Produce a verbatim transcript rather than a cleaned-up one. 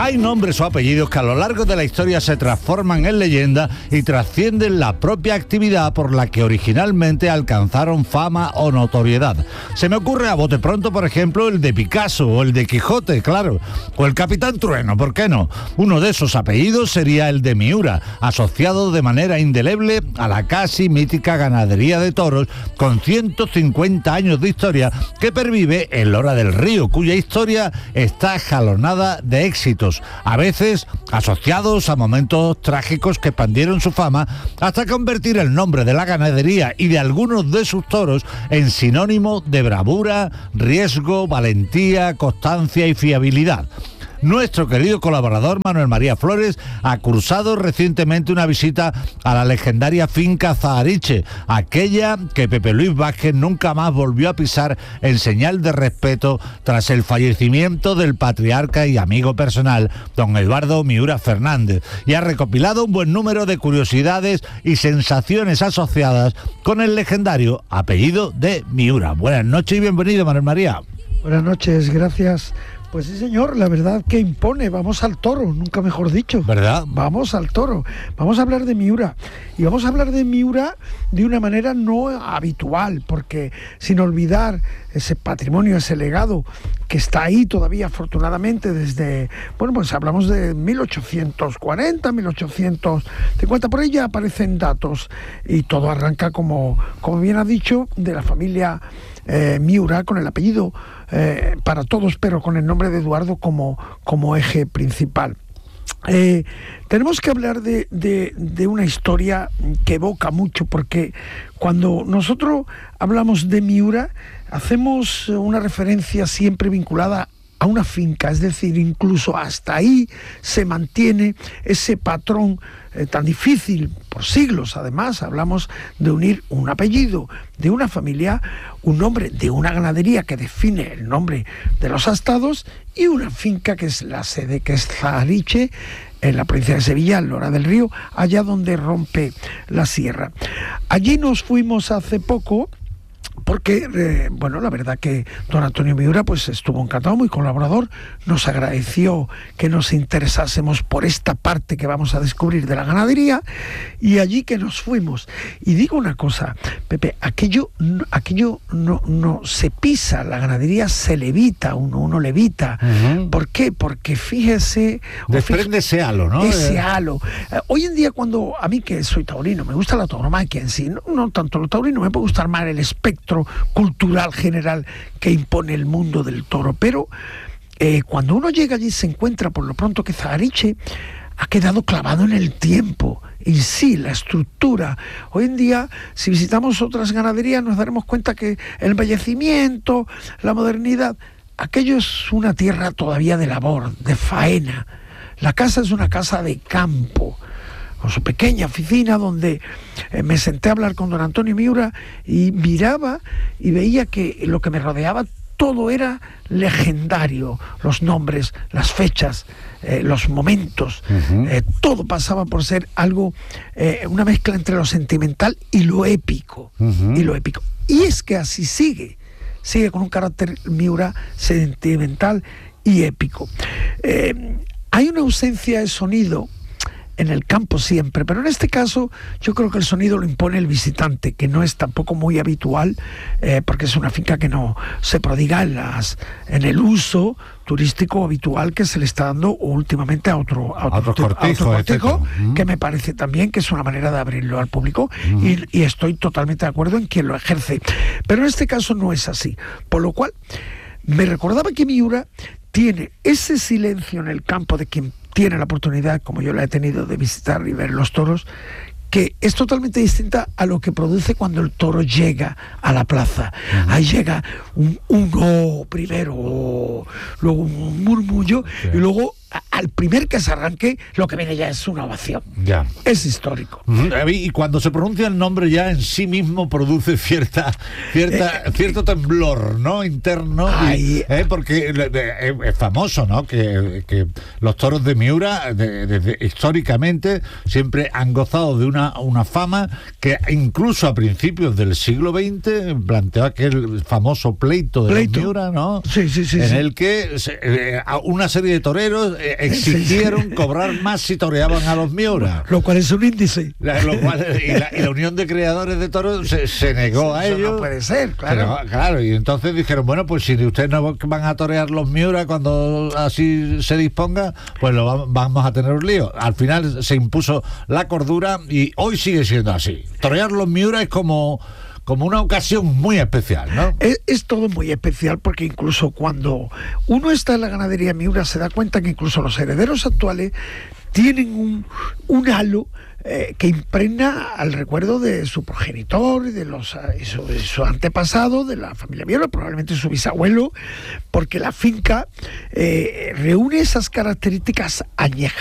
Hay nombres o apellidos que a lo largo de la historia se transforman en leyenda y trascienden la propia actividad por la que originalmente alcanzaron fama o notoriedad. Se me ocurre a bote pronto, por ejemplo, el de Picasso o el de Quijote, claro, o el Capitán Trueno, ¿por qué no? Uno de esos apellidos sería el de Miura, asociado de manera indeleble a la casi mítica ganadería de toros con ciento cincuenta años de historia que pervive en Lora del Río, cuya historia está jalonada de éxitos, a veces asociados a momentos trágicos que expandieron su fama hasta convertir el nombre de la ganadería y de algunos de sus toros en sinónimo de bravura, riesgo, valentía, constancia y fiabilidad. Nuestro querido colaborador Manuel María Flores ha cursado recientemente una visita a la legendaria finca Zahariche, aquella que Pepe Luis Vázquez nunca más volvió a pisar en señal de respeto tras el fallecimiento del patriarca y amigo personal, don Eduardo Miura Fernández, y ha recopilado un buen número de curiosidades y sensaciones asociadas con el legendario apellido de Miura. Buenas noches y bienvenido, Manuel María. Buenas noches, gracias. Pues sí, señor, la verdad que impone. Vamos al toro, nunca mejor dicho. ¿Verdad? Vamos al toro. Vamos a hablar de Miura. Y vamos a hablar de Miura de una manera no habitual, porque sin olvidar ese patrimonio, ese legado que está ahí todavía, afortunadamente, desde, bueno, pues hablamos de mil ochocientos cuarenta, mil ochocientos cincuenta, por ahí ya aparecen datos, y todo arranca, como, como bien ha dicho, de la familia eh, Miura, con el apellido eh, para todos, pero con el nombre de Eduardo como, como eje principal. Eh, tenemos que hablar de, de, de una historia que evoca mucho, porque cuando nosotros hablamos de Miura, hacemos una referencia siempre vinculada a una finca, es decir, incluso hasta ahí se mantiene ese patrón eh, tan difícil por siglos. Además, hablamos de unir un apellido de una familia, un nombre de una ganadería que define el nombre de los astados, y una finca que es la sede, que es Zahariche, en la provincia de Sevilla, en Lora del Río, allá donde rompe la sierra. Allí nos fuimos hace poco, porque, eh, bueno, la verdad que don Antonio Miura pues estuvo encantado, muy colaborador, nos agradeció que nos interesásemos por esta parte que vamos a descubrir de la ganadería, y allí que nos fuimos. Y digo una cosa, Pepe, aquello, aquello no, no se pisa, la ganadería se levita, uno, uno levita. Uh-huh. ¿Por qué? Porque fíjese... Desprende ese halo, ¿no? Ese halo. Eh, hoy en día, cuando a mí, que soy taurino, me gusta la tauromaquia en sí, no, no tanto lo taurino, me puede gustar más el espectro cultural general que impone el mundo del toro, pero eh, cuando uno llega allí se encuentra por lo pronto que Zahariche ha quedado clavado en el tiempo, y sí, la estructura. Hoy en día, si visitamos otras ganaderías, nos daremos cuenta que el embellecimiento, la modernidad, aquello es una tierra todavía de labor, de faena. La casa es una casa de campo, con su pequeña oficina, donde eh, me senté a hablar con don Antonio Miura y miraba y veía que lo que me rodeaba todo era legendario, los nombres, las fechas, eh, los momentos, uh-huh. eh, todo pasaba por ser algo, eh, una mezcla entre lo sentimental y lo épico, uh-huh. y lo épico. Y es que así sigue, sigue con un carácter Miura sentimental y épico. Eh, hay una ausencia de sonido en el campo siempre, pero en este caso yo creo que el sonido lo impone el visitante, que no es tampoco muy habitual, eh, porque es una finca que no se prodiga en, las, en el uso turístico habitual que se le está dando últimamente a otro, a otro, otro cortijo, a otro cortijo uh-huh. que me parece también que es una manera de abrirlo al público, uh-huh. y, y estoy totalmente de acuerdo en quien lo ejerce, pero en este caso no es así, por lo cual me recordaba que Miura tiene ese silencio en el campo de quien tiene la oportunidad, como yo la he tenido, de visitar y ver los toros, que es totalmente distinta a lo que produce cuando el toro llega a la plaza. Uh-huh. Ahí llega un, un oh primero, oh, luego un murmullo, sí. y luego al primer que se arranque, lo que viene ya es una ovación. Ya. Es histórico. Uh-huh. Y cuando se pronuncia el nombre ya en sí mismo produce cierta, cierta, eh, cierto temblor, ¿no? Interno. Ay, y, eh, porque eh, es famoso, ¿no? Que, que los toros de Miura, de, de, de, históricamente, siempre han gozado de una, una fama que incluso a principios del siglo veinte planteó aquel famoso pleito de pleito. Miura, ¿no? Sí, sí, sí. En sí. el que eh, una serie de toreros exigieron cobrar más si toreaban a los Miura. Lo cual es un índice. La, lo cual, y, la, y la Unión de Criadores de Toros se, se negó a Eso ello. no puede ser, claro. Negó, claro, y entonces dijeron, bueno, pues si ustedes no van a torear los Miura cuando así se disponga, pues lo va, vamos a tener un lío. Al final se impuso la cordura y hoy sigue siendo así. Torear los Miura es como... como una ocasión muy especial, ¿no? Es, es todo muy especial porque incluso cuando uno está en la ganadería Miura se da cuenta que incluso los herederos actuales tienen un, un halo eh, que impregna al recuerdo de su progenitor y de los y su, y su antepasado, de la familia Miura, probablemente su bisabuelo, porque la finca eh, reúne esas características añejas.